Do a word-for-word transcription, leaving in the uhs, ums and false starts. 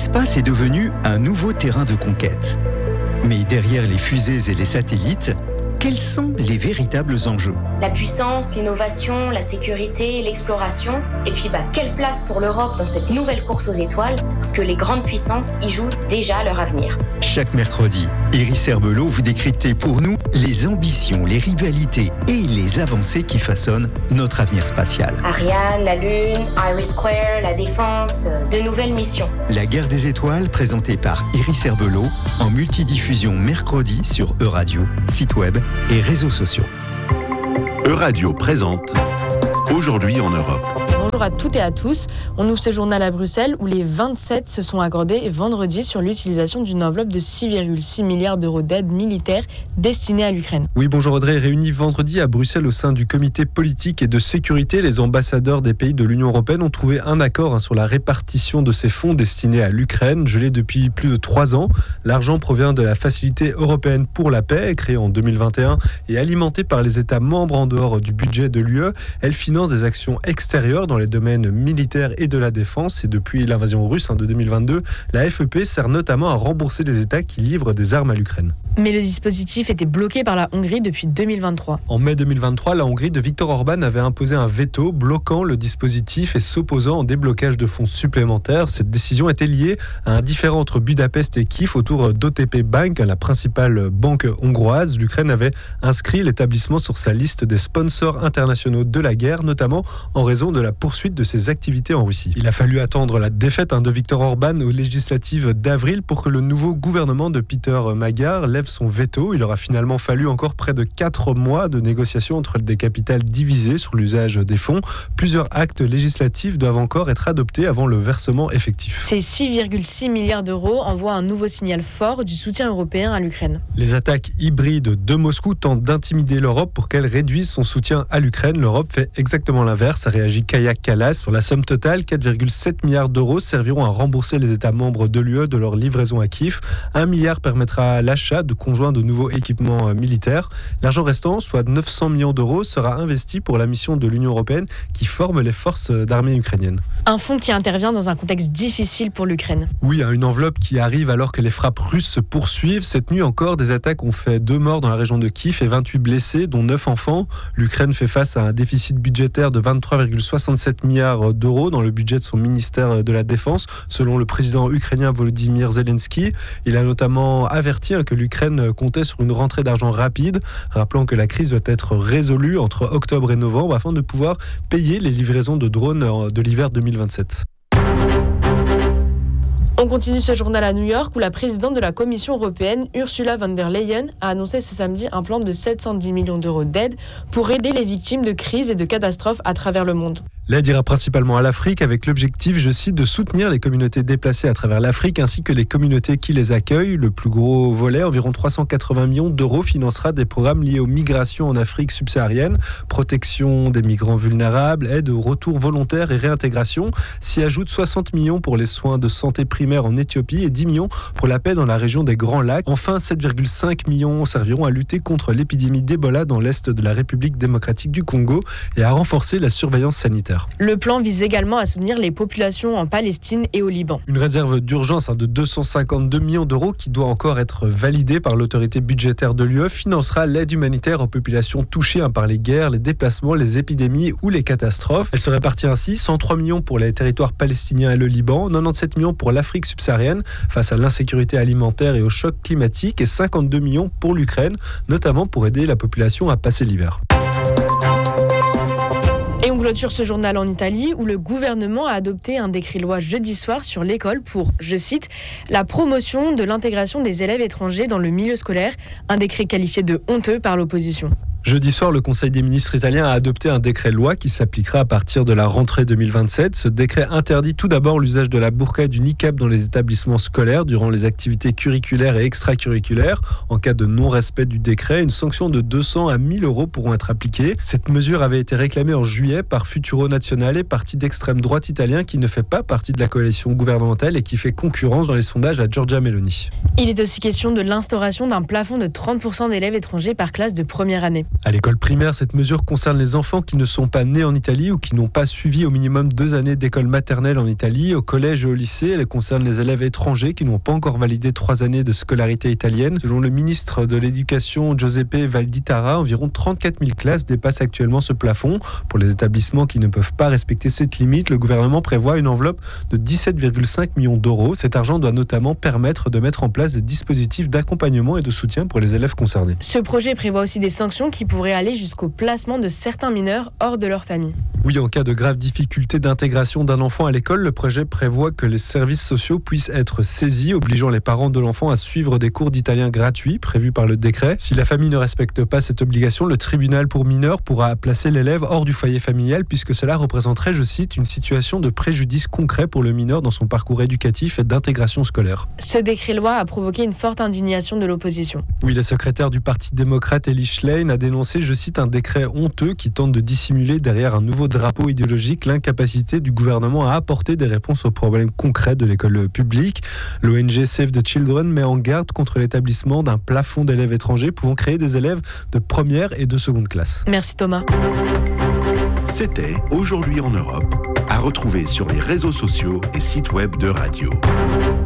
L'espace est devenu un nouveau terrain de conquête. Mais derrière les fusées et les satellites, quels sont les véritables enjeux ? La puissance, l'innovation, la sécurité, l'exploration. Et puis, bah, quelle place pour l'Europe dans cette nouvelle course aux étoiles ? Parce que les grandes puissances y jouent déjà leur avenir. Chaque mercredi, Iris Herbelot vous décryptez pour nous les ambitions, les rivalités et les avancées qui façonnent notre avenir spatial. Ariane, la Lune, Iris Square, la Défense, de nouvelles missions. La guerre des étoiles, présentée par Iris Herbelot, en multidiffusion mercredi sur Euradio, site web et réseaux sociaux. Euradio présente Aujourd'hui en Europe. Bonjour à toutes et à tous. On ouvre ce journal à Bruxelles où les vingt-sept se sont accordés vendredi sur l'utilisation d'une enveloppe de six virgule six milliards d'euros d'aide militaire destinée à l'Ukraine. Oui, bonjour Audrey. Réunis vendredi à Bruxelles au sein du comité politique et de sécurité, les ambassadeurs des pays de l'Union européenne ont trouvé un accord hein, sur la répartition de ces fonds destinés à l'Ukraine. Gelé depuis plus de trois ans, l'argent provient de la Facilité européenne pour la paix, créée en deux mille vingt et un et alimentée par les États membres en dehors du budget de l'U E. Elle finance des actions extérieures dans les domaines militaires et de la défense. Et depuis l'invasion russe hein, de deux mille vingt-deux, la F E P sert notamment à rembourser les États qui livrent des armes à l'Ukraine. Mais le dispositif était bloqué par la Hongrie depuis deux mille vingt-trois. En mai deux mille vingt-trois, la Hongrie de Viktor Orban avait imposé un veto bloquant le dispositif et s'opposant au déblocage de fonds supplémentaires. Cette décision était liée à un différend entre Budapest et Kiev autour d'O T P Bank, la principale banque hongroise. L'Ukraine avait inscrit l'établissement sur sa liste des sponsors internationaux de la guerre, notamment en raison de la poursuite de ses activités en Russie. Il a fallu attendre la défaite hein, de Viktor Orban aux législatives d'avril pour que le nouveau gouvernement de Peter Magyar lève son veto. Il aura finalement fallu encore près de quatre mois de négociations entre des capitales divisées sur l'usage des fonds. Plusieurs actes législatifs doivent encore être adoptés avant le versement effectif. Ces six virgule six milliards d'euros envoient un nouveau signal fort du soutien européen à l'Ukraine. Les attaques hybrides de Moscou tentent d'intimider l'Europe pour qu'elle réduise son soutien à l'Ukraine. L'Europe fait exactement l'inverse, a réagi Kaja Kallas. Sur la somme totale, quatre virgule sept milliards d'euros serviront à rembourser les États membres de l'U E de leur livraison à Kiev. Un milliard permettra l'achat de conjoints de nouveaux équipements militaires. L'argent restant, soit neuf cents millions d'euros, sera investi pour la mission de l'Union européenne qui forme les forces d'armée ukrainiennes. Un fonds qui intervient dans un contexte difficile pour l'Ukraine. Oui, une enveloppe qui arrive alors que les frappes russes se poursuivent. Cette nuit encore, des attaques ont fait deux morts dans la région de Kiev et vingt-huit blessés, dont neuf enfants. L'Ukraine fait face à un déficit budgétaire de vingt-trois virgule soixante-sept milliards d'euros dans le budget de son ministère de la Défense, selon le président ukrainien Volodymyr Zelensky. Il a notamment averti que l'Ukraine comptait sur une rentrée d'argent rapide, rappelant que la crise doit être résolue entre octobre et novembre afin de pouvoir payer les livraisons de drones de l'hiver deux mille vingt-sept. On continue ce journal à New York où la présidente de la Commission européenne, Ursula von der Leyen, a annoncé ce samedi un plan de sept cent dix millions d'euros d'aide pour aider les victimes de crises et de catastrophes à travers le monde. L'aide ira principalement à l'Afrique avec l'objectif, je cite, de soutenir les communautés déplacées à travers l'Afrique ainsi que les communautés qui les accueillent. Le plus gros volet, environ trois cent quatre-vingts millions d'euros, financera des programmes liés aux migrations en Afrique subsaharienne, protection des migrants vulnérables, aide au retour volontaire et réintégration. S'y ajoutent soixante millions pour les soins de santé primaire en Éthiopie et dix millions pour la paix dans la région des Grands Lacs. Enfin, sept virgule cinq millions serviront à lutter contre l'épidémie d'Ebola dans l'est de la République démocratique du Congo et à renforcer la surveillance sanitaire. Le plan vise également à soutenir les populations en Palestine et au Liban. Une réserve d'urgence de deux cent cinquante-deux millions d'euros qui doit encore être validée par l'autorité budgétaire de l'U E financera l'aide humanitaire aux populations touchées par les guerres, les déplacements, les épidémies ou les catastrophes. Elle se répartit ainsi cent trois millions pour les territoires palestiniens et le Liban, quatre-vingt-dix-sept millions pour l'Afrique subsaharienne face à l'insécurité alimentaire et au choc climatique et cinquante-deux millions pour l'Ukraine, notamment pour aider la population à passer l'hiver. Et on clôture ce journal en Italie où le gouvernement a adopté un décret-loi jeudi soir sur l'école pour, je cite, la promotion de l'intégration des élèves étrangers dans le milieu scolaire, un décret qualifié de honteux par l'opposition. Jeudi soir, le Conseil des ministres italien a adopté un décret-loi qui s'appliquera à partir de la rentrée deux mille vingt-sept. Ce décret interdit tout d'abord l'usage de la burqa et du niqab dans les établissements scolaires durant les activités curriculaires et extracurriculaires. En cas de non-respect du décret, une sanction de deux cents à mille euros pourront être appliquées. Cette mesure avait été réclamée en juillet par Futuro Nazionale, parti d'extrême droite italien qui ne fait pas partie de la coalition gouvernementale et qui fait concurrence dans les sondages à Giorgia Meloni. Il est aussi question de l'instauration d'un plafond de trente pour cent d'élèves étrangers par classe de première année. À l'école primaire, cette mesure concerne les enfants qui ne sont pas nés en Italie ou qui n'ont pas suivi au minimum deux années d'école maternelle en Italie. Au collège et au lycée, elle concerne les élèves étrangers qui n'ont pas encore validé trois années de scolarité italienne. Selon le ministre de l'Éducation, Giuseppe Valditara, environ trente-quatre mille classes dépassent actuellement ce plafond. Pour les établissements qui ne peuvent pas respecter cette limite, le gouvernement prévoit une enveloppe de dix-sept virgule cinq millions d'euros. Cet argent doit notamment permettre de mettre en place des dispositifs d'accompagnement et de soutien pour les élèves concernés. Ce projet prévoit aussi des sanctions qui pourrait aller jusqu'au placement de certains mineurs hors de leur famille. Oui, en cas de grave difficulté d'intégration d'un enfant à l'école, le projet prévoit que les services sociaux puissent être saisis, obligeant les parents de l'enfant à suivre des cours d'italien gratuits prévus par le décret. Si la famille ne respecte pas cette obligation, le tribunal pour mineurs pourra placer l'élève hors du foyer familial puisque cela représenterait, je cite, une situation de préjudice concret pour le mineur dans son parcours éducatif et d'intégration scolaire. Ce décret-loi a provoqué une forte indignation de l'opposition. Oui, la secrétaire du Parti démocrate Elly Schlein a dénoncé, je cite, un décret honteux qui tente de dissimuler derrière un nouveau drapeau idéologique l'incapacité du gouvernement à apporter des réponses aux problèmes concrets de l'école publique. L'O N G Save the Children met en garde contre l'établissement d'un plafond d'élèves étrangers pouvant créer des élèves de première et de seconde classe. Merci Thomas. C'était Aujourd'hui en Europe, à retrouver sur les réseaux sociaux et sites web de Radio.